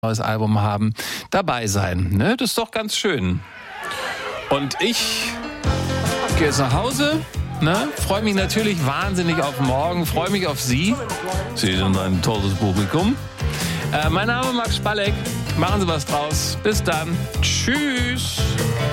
neues Album haben, dabei sein. Ne? Das ist doch ganz schön. Und ich gehe jetzt nach Hause. Ne? Freue mich natürlich wahnsinnig auf morgen. Freue mich auf Sie. Sie sind ein tolles Publikum. Mein Name ist Max Spalleck. Machen Sie was draus. Bis dann. Tschüss.